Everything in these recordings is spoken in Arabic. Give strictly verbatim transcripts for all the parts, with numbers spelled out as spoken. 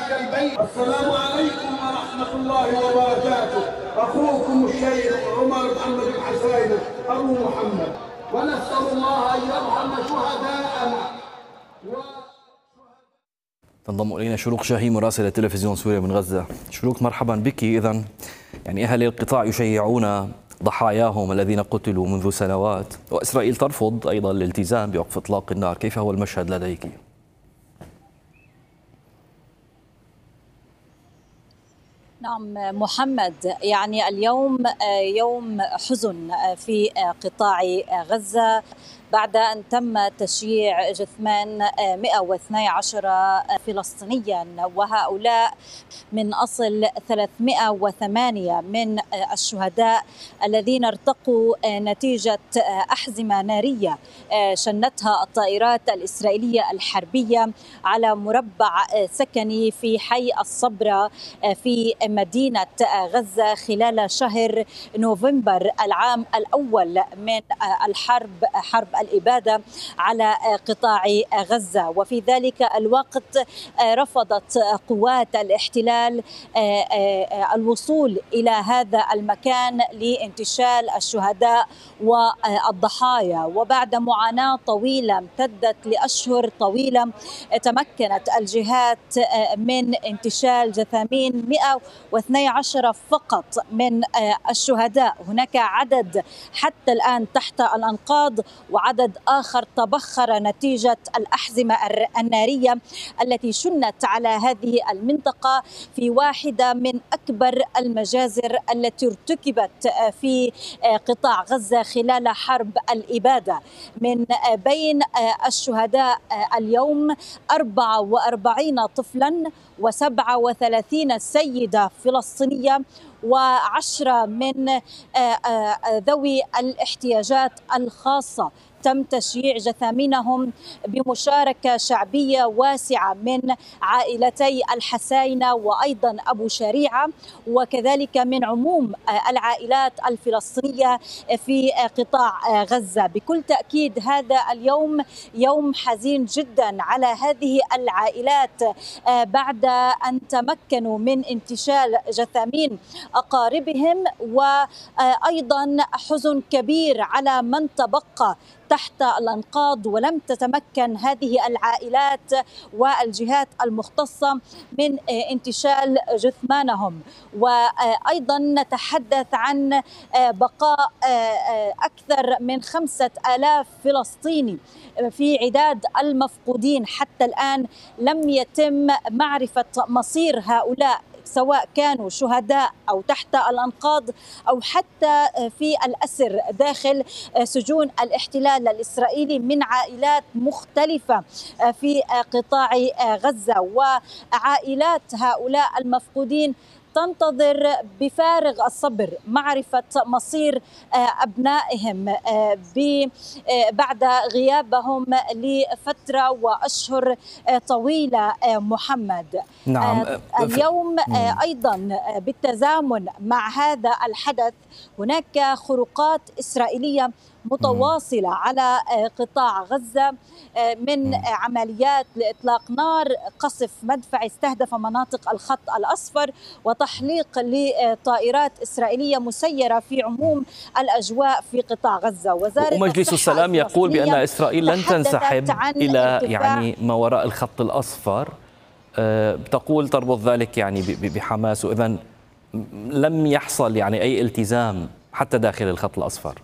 خارج البيت. السلام عليكم ورحمة الله وبركاته. أخوكم الشيخ عمر محمد الحسين أبو محمد، ونسأل الله أن يرحم شهداءنا. تنضم إلينا شروق شاهي مراسلة تلفزيون سوريا من غزة. شروق، مرحبا بك. إذن يعني أهل القطاع يشيعون ضحاياهم الذين قتلوا منذ سنوات، وإسرائيل ترفض أيضا الالتزام بوقف إطلاق النار، كيف هو المشهد لديك؟ نعم محمد، يعني اليوم يوم حزن في قطاع غزة بعد أن تم تشييع جثمان مئة واثني عشر فلسطينيا، وهؤلاء من أصل ثلاثمئة وثمانية من الشهداء الذين ارتقوا نتيجة أحزمة نارية شنتها الطائرات الإسرائيلية الحربية على مربع سكني في حي الصبرة في مدينة غزة خلال شهر نوفمبر العام الأول من الحرب، حرب الإبادة على قطاع غزة. وفي ذلك الوقت رفضت قوات الاحتلال الوصول إلى هذا المكان لانتشال الشهداء والضحايا، وبعد معاناة طويلة امتدت لأشهر طويلة تمكنت الجهات من انتشال جثامين مئة واثني عشر فقط من الشهداء. هناك عدد حتى الآن تحت الأنقاض، وعدد آخر تبخر نتيجة الأحزمة النارية التي شنت على هذه المنطقة في واحدة من أكبر المجازر التي ارتكبت في قطاع غزة خلال حرب الإبادة. من بين الشهداء اليوم أربعة وأربعين طفلا وسبعة وثلاثين سيدة فلسطينية وعشرة من ذوي الاحتياجات الخاصة تم تشييع جثامينهم بمشاركة شعبية واسعة من عائلتي الحساينة وأيضا أبو شريعة، وكذلك من عموم العائلات الفلسطينية في قطاع غزة. بكل تأكيد هذا اليوم يوم حزين جدا على هذه العائلات بعد أن تمكنوا من انتشال جثامين أقاربهم، وأيضا حزن كبير على من تبقى تحت الأنقاض ولم تتمكن هذه العائلات والجهات المختصة من انتشال جثمانهم. وأيضا نتحدث عن بقاء أكثر من خمسة آلاف فلسطيني في عداد المفقودين. حتى الآن لم يتم معرفة مصير هؤلاء، سواء كانوا شهداء أو تحت الأنقاض أو حتى في الأسر داخل سجون الاحتلال الإسرائيلي من عائلات مختلفة في قطاع غزة. وعائلات هؤلاء المفقودين تنتظر بفارغ الصبر معرفة مصير أبنائهم بعد غيابهم لفترة وأشهر طويلة. محمد، نعم. اليوم أيضا بالتزامن مع هذا الحدث هناك خروقات إسرائيلية متواصلة على قطاع غزة من عمليات لإطلاق نار، قصف مدفعي استهدف مناطق الخط الأصفر، وتحليق لطائرات إسرائيلية مسيرة في عموم الأجواء في قطاع غزة. وزارة ومجلس السلام يقول بأن إسرائيل لن تنسحب إلى يعني ما وراء الخط الأصفر، تقول تربط ذلك يعني بحماس، وإذن لم يحصل يعني أي التزام حتى داخل الخط الأصفر.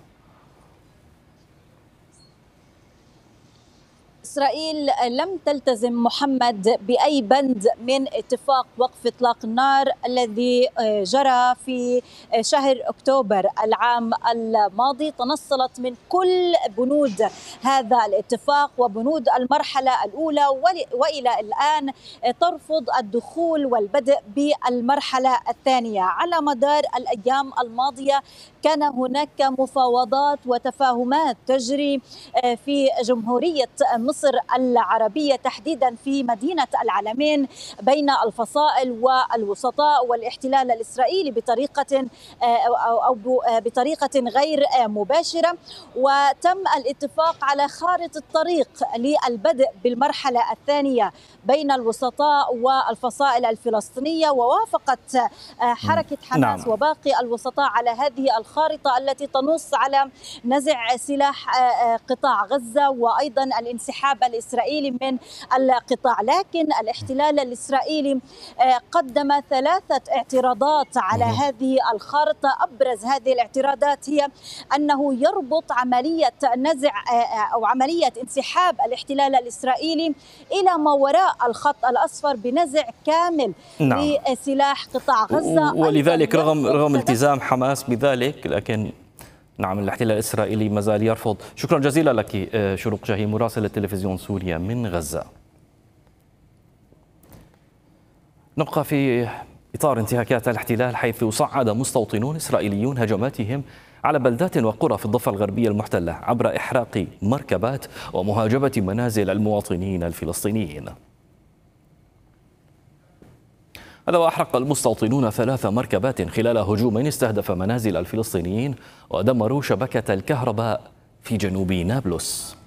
إسرائيل لم تلتزم محمد بأي بند من اتفاق وقف إطلاق النار الذي جرى في شهر أكتوبر العام الماضي. تنصلت من كل بنود هذا الاتفاق وبنود المرحلة الأولى، وإلى الآن ترفض الدخول والبدء بالمرحلة الثانية. على مدار الأيام الماضية كان هناك مفاوضات وتفاهمات تجري في جمهورية مصر مصر العربية تحديدا في مدينة العلمين بين الفصائل والوسطاء والاحتلال الإسرائيلي بطريقة أو بطريقة غير مباشرة. وتم الاتفاق على خارطة الطريق للبدء بالمرحلة الثانية بين الوسطاء والفصائل الفلسطينية، ووافقت حركة حماس نعم. وباقي الوسطاء على هذه الخارطة التي تنص على نزع سلاح قطاع غزة وأيضا الانسحاب الإسرائيلي من القطاع. لكن الاحتلال الإسرائيلي قدم ثلاثة اعتراضات على هذه الخارطة. أبرز هذه الاعتراضات هي أنه يربط عملية نزع أو عملية انسحاب الاحتلال الإسرائيلي إلى ما وراء الخط الأصفر بنزع كامل نعم. لسلاح قطاع غزة، ولذلك رغم رغم التزام حماس بذلك، لكن نعم الاحتلال الإسرائيلي ما زال يرفض. شكرا جزيلا لك شروق جاهي مراسلة تلفزيون سوريا من غزة. نبقى في إطار انتهاكات الاحتلال، حيث صعد مستوطنون إسرائيليون هجماتهم على بلدات وقرى في الضفة الغربية المحتلة عبر إحراق مركبات ومهاجمة منازل المواطنين الفلسطينيين. هذا وأحرق المستوطنون ثلاث مركبات خلال هجوم استهدف منازل الفلسطينيين ودمروا شبكة الكهرباء في جنوب نابلس.